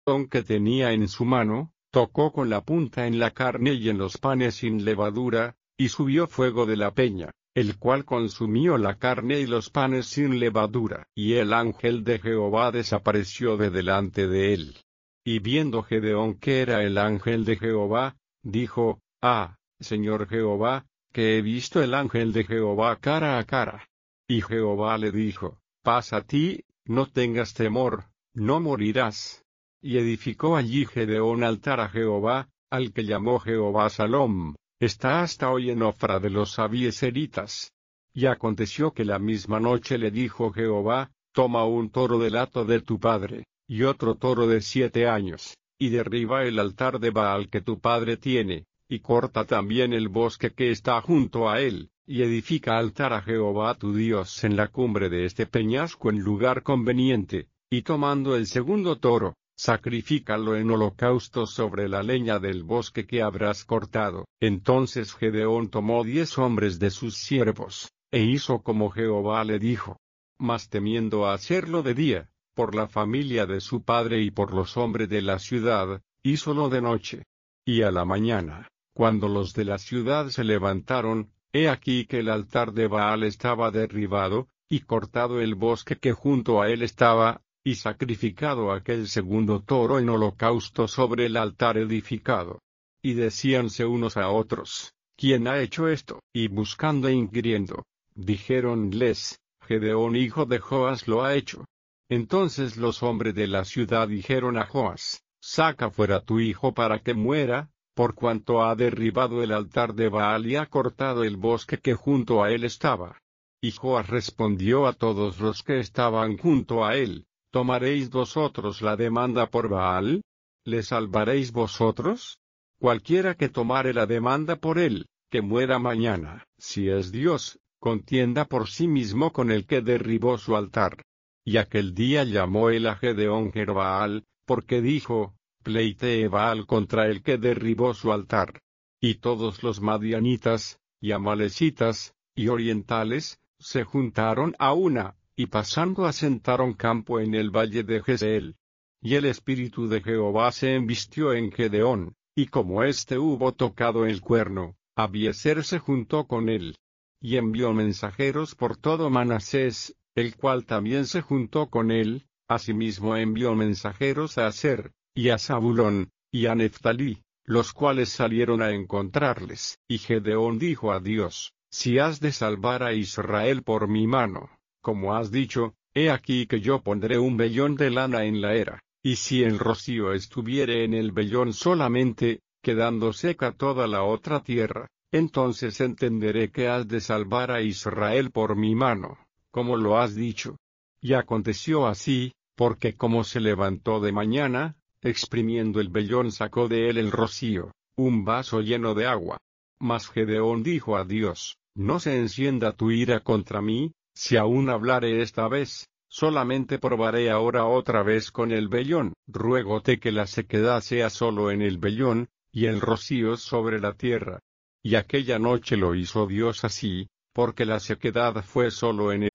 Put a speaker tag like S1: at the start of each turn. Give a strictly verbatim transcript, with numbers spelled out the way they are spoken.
S1: que tenía en su mano, tocó con la punta en la carne y en los panes sin levadura, y subió fuego de la peña, el cual consumió la carne y los panes sin levadura. Y el ángel de Jehová desapareció de delante de él. Y viendo Gedeón que era el ángel de Jehová, dijo, Ah, Señor Jehová, que he visto el ángel de Jehová cara a cara. Y Jehová le dijo, Paz a ti, no tengas temor, no morirás. Y edificó allí Gedeón altar a Jehová, al que llamó Jehová Salom, está hasta hoy en Ofra de los abieseritas. Y aconteció que la misma noche le dijo Jehová, Toma un toro del hato de tu padre, y otro toro de siete años, y derriba el altar de Baal que tu padre tiene, y corta también el bosque que está junto a él, y edifica altar a Jehová tu Dios en la cumbre de este peñasco en lugar conveniente, y tomando el segundo toro, sacrifícalo en holocausto sobre la leña del bosque que habrás cortado. Entonces Gedeón tomó diez hombres de sus siervos, e hizo como Jehová le dijo. Mas temiendo hacerlo de día, por la familia de su padre y por los hombres de la ciudad, hízolo de noche. Y a la mañana, cuando los de la ciudad se levantaron, he aquí que el altar de Baal estaba derribado, y cortado el bosque que junto a él estaba, y sacrificado aquel segundo toro en holocausto sobre el altar edificado. Y decíanse unos a otros, ¿quién ha hecho esto? Y buscando e inquiriendo, dijéronles, Gedeón hijo de Joas lo ha hecho. Entonces los hombres de la ciudad dijeron a Joas, saca fuera tu hijo para que muera, por cuanto ha derribado el altar de Baal y ha cortado el bosque que junto a él estaba. Y Joas respondió a todos los que estaban junto a él, ¿tomaréis vosotros la demanda por Baal? ¿Le salvaréis vosotros? Cualquiera que tomare la demanda por él, que muera mañana. Si es Dios, contienda por sí mismo con el que derribó su altar. Y aquel día llamó él a Gedeón Jerbaal, porque dijo, pleitee Baal contra el que derribó su altar. Y todos los madianitas, y amalecitas, y orientales, se juntaron a una, y pasando asentaron campo en el valle de Jezreel. Y el espíritu de Jehová se embistió en Gedeón, y como éste hubo tocado el cuerno, Abiezer se juntó con él. Y envió mensajeros por todo Manasés, el cual también se juntó con él, asimismo envió mensajeros a Aser, y a Zabulón, y a Neftalí, los cuales salieron a encontrarles. Y Gedeón dijo a Dios, si has de salvar a Israel por mi mano, como has dicho, he aquí que yo pondré un vellón de lana en la era, y si el rocío estuviere en el vellón solamente, quedando seca toda la otra tierra, entonces entenderé que has de salvar a Israel por mi mano, como lo has dicho. Y aconteció así, porque como se levantó de mañana, exprimiendo el vellón sacó de él el rocío, un vaso lleno de agua. Mas Gedeón dijo a Dios, no se encienda tu ira contra mí, si aún hablare esta vez, solamente probaré ahora otra vez con el vellón. Ruégote que la sequedad sea solo en el vellón, y el rocío sobre la tierra. Y aquella noche lo hizo Dios así, porque la sequedad fue solo en el